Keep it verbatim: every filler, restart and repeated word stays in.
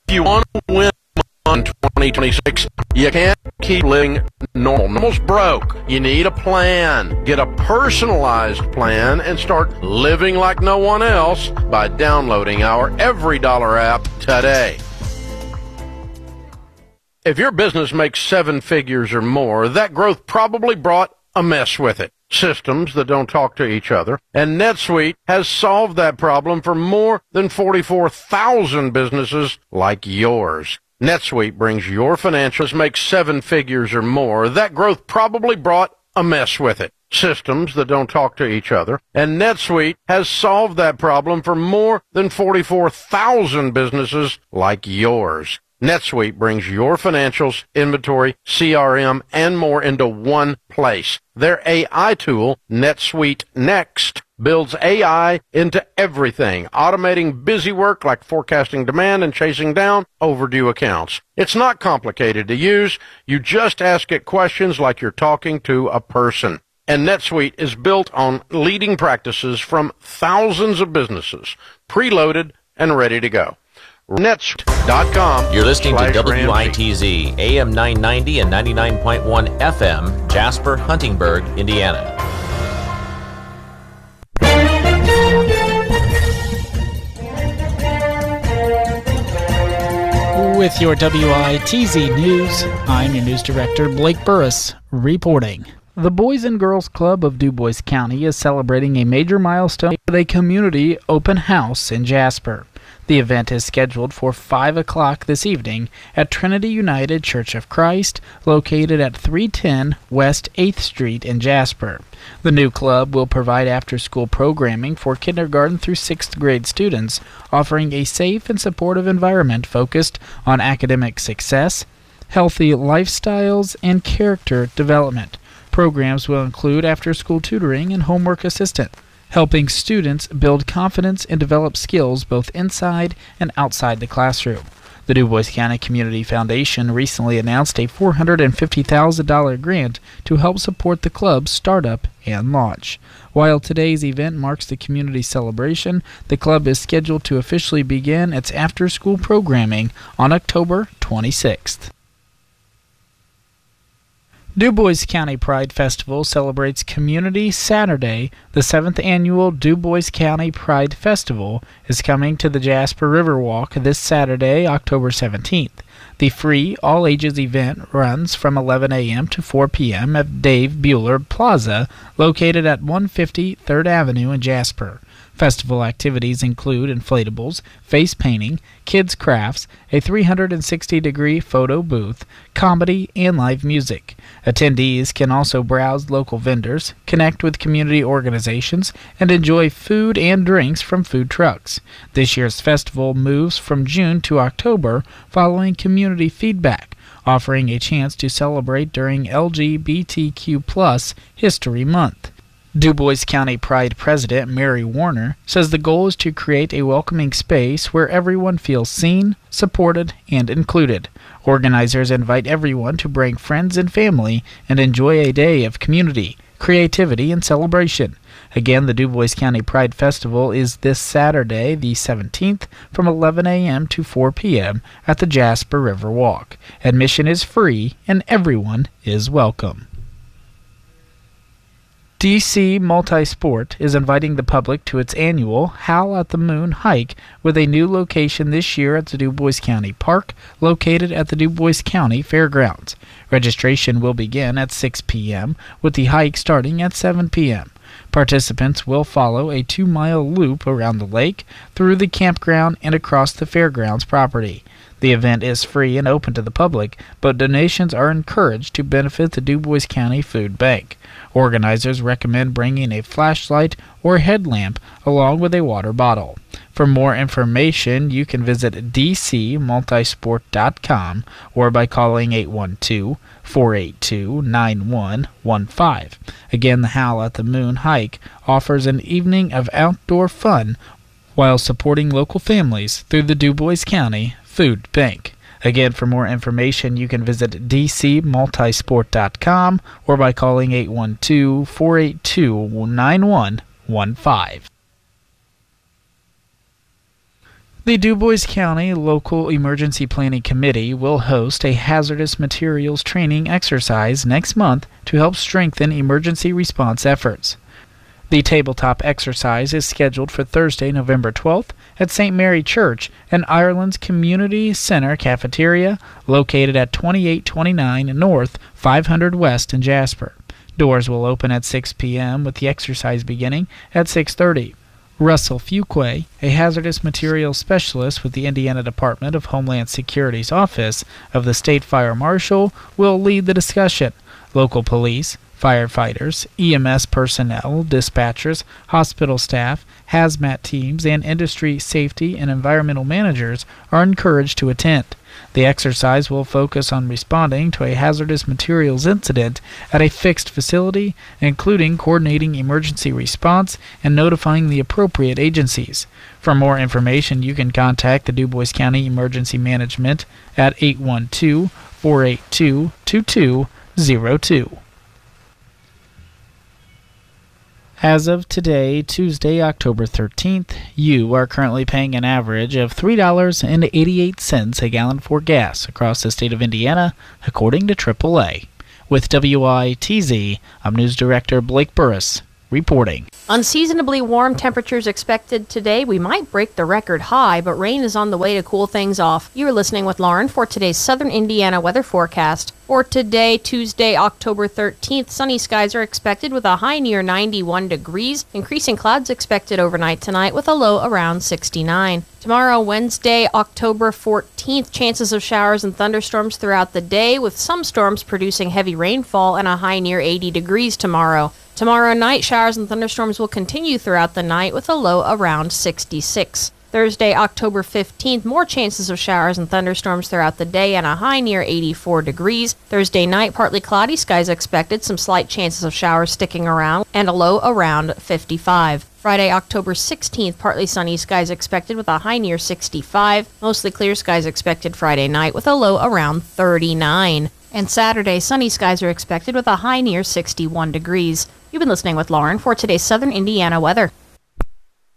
you want to win in twenty twenty-six, you can't keep living normal. Normal's broke. You need a plan. Get a personalized plan and start living like no one else by downloading our Every Dollar app today. If your business makes seven figures or more, that growth probably brought a mess with it. Systems that don't talk to each other. And NetSuite has solved that problem for more than forty-four thousand businesses like yours. NetSuite brings your financials make seven figures or more. That growth probably brought a mess with it. Systems that don't talk to each other. And NetSuite has solved that problem for more than forty-four thousand businesses like yours. NetSuite brings your financials, inventory, C R M, and more into one place. Their A I tool, NetSuite Next, builds A I into everything, automating busy work like forecasting demand and chasing down overdue accounts. It's not complicated to use. You just ask it questions like you're talking to a person. And NetSuite is built on leading practices from thousands of businesses, preloaded and ready to go. Netsuite dot com. You're listening to W I T Z, A M nine ninety and ninety-nine point one F M, Jasper, Huntingburg, Indiana. With your W I T Z News, I'm your news director, Blake Burris, reporting. The Boys and Girls Club of DuBois County is celebrating a major milestone with a community open house in Jasper. The event is scheduled for five o'clock this evening at Trinity United Church of Christ, located at three ten West eighth Street in Jasper. The new club will provide after-school programming for kindergarten through sixth grade students, offering a safe and supportive environment focused on academic success, healthy lifestyles, and character development. Programs will include after-school tutoring and homework assistance, helping students build confidence and develop skills both inside and outside the classroom. The DuBois County Community Foundation recently announced a four hundred fifty thousand dollars grant to help support the club's startup and launch. While today's event marks the community celebration, the club is scheduled to officially begin its after-school programming on October twenty-sixth. DuBois County Pride Festival celebrates Community Saturday. The seventh annual DuBois County Pride Festival is coming to the Jasper Riverwalk this Saturday, October seventeenth. The free, all-ages event runs from eleven a m to four p m at Dave Bueller Plaza, located at one fifty third Avenue in Jasper. Festival activities include inflatables, face painting, kids' crafts, a three hundred sixty degree photo booth, comedy, and live music. Attendees can also browse local vendors, connect with community organizations, and enjoy food and drinks from food trucks. This year's festival moves from June to October following community feedback, offering a chance to celebrate during L G B T Q plus History Month. DuBois County Pride President Mary Warner says the goal is to create a welcoming space where everyone feels seen, supported, and included. Organizers invite everyone to bring friends and family and enjoy a day of community, creativity, and celebration. Again, the DuBois County Pride Festival is this Saturday, the seventeenth, from eleven a m to four p m at the Jasper River Walk. Admission is free and everyone is welcome. D C Multisport is inviting the public to its annual Howl at the Moon hike with a new location this year at the DuBois County Park, located at the DuBois County Fairgrounds. Registration will begin at six p m, with the hike starting at seven p m Participants will follow a two-mile loop around the lake, through the campground, and across the fairgrounds property. The event is free and open to the public, but donations are encouraged to benefit the DuBois County Food Bank. Organizers recommend bringing a flashlight or headlamp along with a water bottle. For more information, you can visit d c multisport dot com or by calling eight one two, four eight two, nine one one five. Again, the Howl at the Moon hike offers an evening of outdoor fun while supporting local families through the DuBois County Food Bank. Again, for more information, you can visit d c multisport dot com or by calling eight one two, four eight two, nine one one five. The DuBois County Local Emergency Planning Committee will host a hazardous materials training exercise next month to help strengthen emergency response efforts. The tabletop exercise is scheduled for Thursday, November twelfth at Saint Mary Church and Ireland's Community Center Cafeteria, located at twenty-eight twenty-nine North, five hundred West in Jasper. Doors will open at six p.m. with the exercise beginning at six thirty. Russell Fuqua, a hazardous materials specialist with the Indiana Department of Homeland Security's Office of the State Fire Marshal, will lead the discussion. Local police, firefighters, E M S personnel, dispatchers, hospital staff, hazmat teams, and industry safety and environmental managers are encouraged to attend. The exercise will focus on responding to a hazardous materials incident at a fixed facility, including coordinating emergency response and notifying the appropriate agencies. For more information, you can contact the DuBois County Emergency Management at eight one two, four eight two, two two zero two. As of today, Tuesday, October thirteenth, you are currently paying an average of three dollars and eighty-eight cents a gallon for gas across the state of Indiana, according to triple A. With W I T Z, I'm News Director Blake Burris reporting. Unseasonably warm temperatures expected today. We might break the record high, but rain is on the way to cool things off. You're listening with Lauren for today's Southern Indiana weather forecast. For today, Tuesday, October thirteenth, sunny skies are expected with a high near ninety-one degrees. Increasing clouds expected overnight tonight with a low around sixty-nine. Tomorrow, Wednesday, October fourteenth, chances of showers and thunderstorms throughout the day, with some storms producing heavy rainfall and a high near eighty degrees tomorrow. Tomorrow night, showers and thunderstorms will continue throughout the night with a low around sixty-six. Thursday, October fifteenth, more chances of showers and thunderstorms throughout the day and a high near eighty-four degrees. Thursday night, partly cloudy skies expected, some slight chances of showers sticking around, and a low around fifty-five. Friday, October sixteenth, partly sunny skies expected with a high near sixty-five. Mostly clear skies expected Friday night with a low around thirty-nine. And Saturday, sunny skies are expected with a high near sixty-one degrees. You've been listening with Lauren for today's Southern Indiana weather.